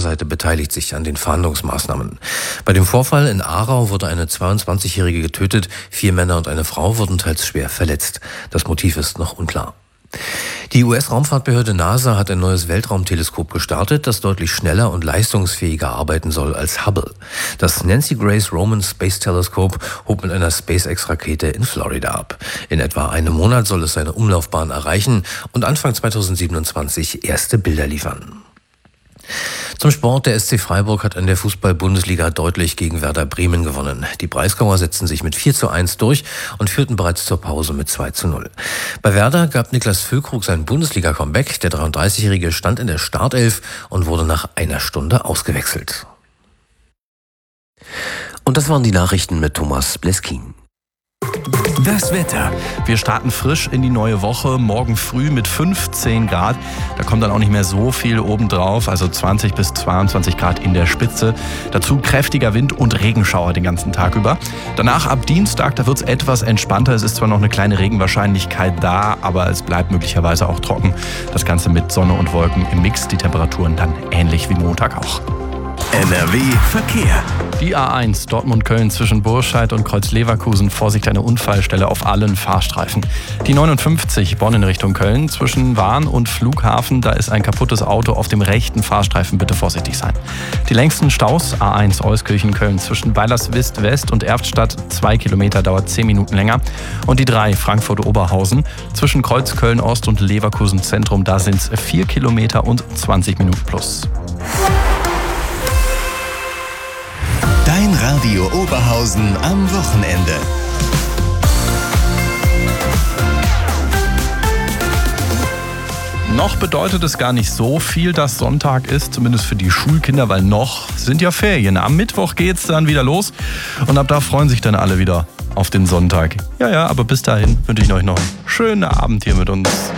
Seite beteiligt sich an den Fahndungsmaßnahmen. Bei dem Vorfall in Aarau wurde eine 22-Jährige getötet, 4 Männer und eine Frau wurden teils schwer verletzt. Das Motiv ist noch unklar. Die US-Raumfahrtbehörde NASA hat ein neues Weltraumteleskop gestartet, das deutlich schneller und leistungsfähiger arbeiten soll als Hubble. Das Nancy Grace Roman Space Telescope hob mit einer SpaceX-Rakete in Florida ab. In etwa einem Monat soll es seine Umlaufbahn erreichen und Anfang 2027 erste Bilder liefern. Zum Sport, der SC Freiburg hat in der Fußball-Bundesliga deutlich gegen Werder Bremen gewonnen. Die Breisgauer setzten sich mit 4:1 durch und führten bereits zur Pause mit 2:0. Bei Werder gab Niklas Füllkrug sein Bundesliga-Comeback. Der 33-Jährige stand in der Startelf und wurde nach einer Stunde ausgewechselt. Und das waren die Nachrichten mit Thomas Bleskin. Das Wetter. Wir starten frisch in die neue Woche, morgen früh mit 15 Grad. Da kommt dann auch nicht mehr so viel obendrauf, also 20 bis 22 Grad in der Spitze. Dazu kräftiger Wind und Regenschauer den ganzen Tag über. Danach ab Dienstag, da wird es etwas entspannter. Es ist zwar noch eine kleine Regenwahrscheinlichkeit da, aber es bleibt möglicherweise auch trocken. Das Ganze mit Sonne und Wolken im Mix, die Temperaturen dann ähnlich wie Montag auch. NRW Verkehr. Die A1 Dortmund-Köln zwischen Burscheid und Kreuz-Leverkusen, Vorsicht, eine Unfallstelle auf allen Fahrstreifen. Die 59 Bonn in Richtung Köln zwischen Wahn und Flughafen, da ist ein kaputtes Auto auf dem rechten Fahrstreifen, bitte vorsichtig sein. Die längsten Staus, A1 Euskirchen-Köln zwischen Weilerswist West und Erftstadt, 2 Kilometer, dauert 10 Minuten länger. Und die 3 Frankfurt-Oberhausen zwischen Kreuz-Köln-Ost und Leverkusen-Zentrum, da sind es 4 Kilometer und 20 Minuten plus. Dein Radio Oberhausen am Wochenende. Noch bedeutet es gar nicht so viel, dass Sonntag ist, zumindest für die Schulkinder, weil noch sind ja Ferien. Am Mittwoch geht's dann wieder los und ab da freuen sich dann alle wieder auf den Sonntag. Ja, aber bis dahin wünsche ich euch noch einen schönen Abend hier mit uns.